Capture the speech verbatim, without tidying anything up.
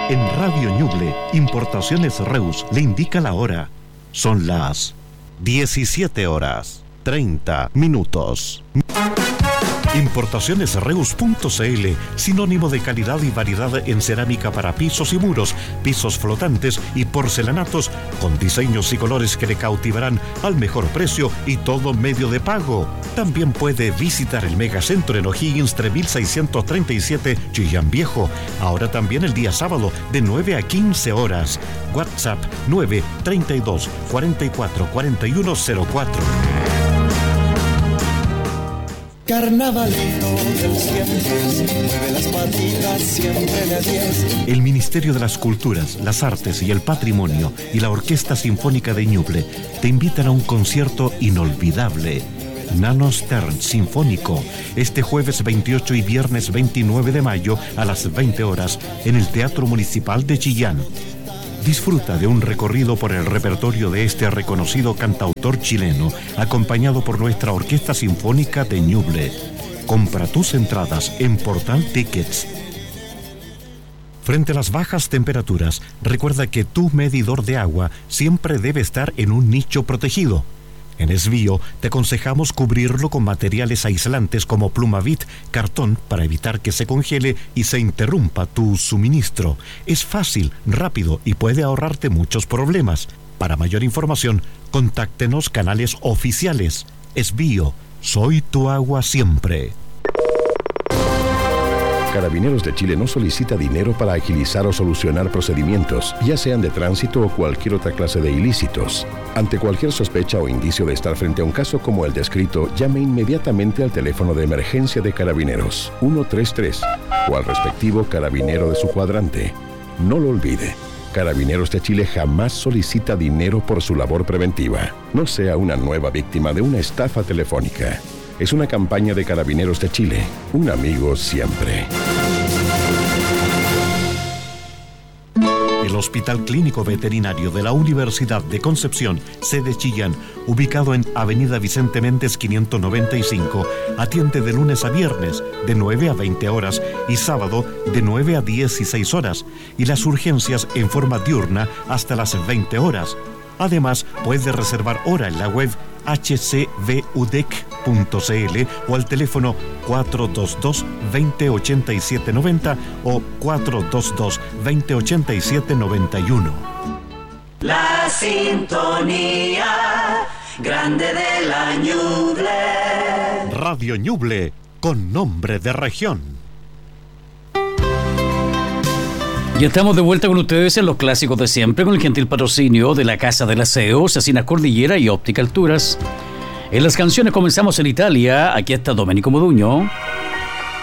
En Radio Ñuble, Importaciones Reus le indica la hora. Son las diecisiete horas, treinta minutos. Importaciones Reus punto c l, sinónimo de calidad y variedad en cerámica para pisos y muros, pisos flotantes y porcelanatos, con diseños y colores que le cautivarán al mejor precio y todo medio de pago. También puede visitar el Megacentro en O'Higgins tres mil seiscientos treinta y siete, Chillán Viejo. Ahora también el día sábado de nueve a quince horas. WhatsApp nueve treinta y dos, cuarenta y cuatro, cuarenta y uno cero cuatro. Carnavalero del siempre, mueve las patitas siempre de diez. El Ministerio de las Culturas, las Artes y el Patrimonio y la Orquesta Sinfónica de Ñuble te invitan a un concierto inolvidable. Nano Stern Sinfónico, este jueves veintiocho y viernes veintinueve de mayo a las veinte horas en el Teatro Municipal de Chillán. Disfruta de un recorrido por el repertorio de este reconocido cantautor chileno, acompañado por nuestra Orquesta Sinfónica de Ñuble. Compra tus entradas en Portal Tickets. Frente a las bajas temperaturas, recuerda que tu medidor de agua siempre debe estar en un nicho protegido. En Esbío te aconsejamos cubrirlo con materiales aislantes como Plumavit, cartón, para evitar que se congele y se interrumpa tu suministro. Es fácil, rápido y puede ahorrarte muchos problemas. Para mayor información, contáctenos canales oficiales. Esbío, soy tu agua siempre. Carabineros de Chile no solicita dinero para agilizar o solucionar procedimientos, ya sean de tránsito o cualquier otra clase de ilícitos. Ante cualquier sospecha o indicio de estar frente a un caso como el descrito, llame inmediatamente al teléfono de emergencia de Carabineros uno tres tres o al respectivo carabinero de su cuadrante. No lo olvide, Carabineros de Chile jamás solicita dinero por su labor preventiva. No sea una nueva víctima de una estafa telefónica. Es una campaña de Carabineros de Chile, un amigo siempre. El Hospital Clínico Veterinario de la Universidad de Concepción, sede Chillán, ubicado en Avenida Vicente Méndez quinientos noventa y cinco, atiende de lunes a viernes de nueve a veinte horas y sábado de nueve a dieciséis horas, y las urgencias en forma diurna hasta las veinte horas. Además, puede reservar hora en la web h c v u d e c punto c l o al teléfono cuatro dos dos, veinte ochenta y siete noventa o cuatro dos dos, veinte ochenta y siete noventa y uno. La sintonía grande de la Ñuble. Radio Ñuble, con nombre de región. Ya estamos de vuelta con ustedes en los clásicos de siempre, con el gentil patrocinio de la Casa del Aseo, Cecinas Cordillera y Óptica Alturas. En las canciones comenzamos en Italia. Aquí está Domenico Modugno.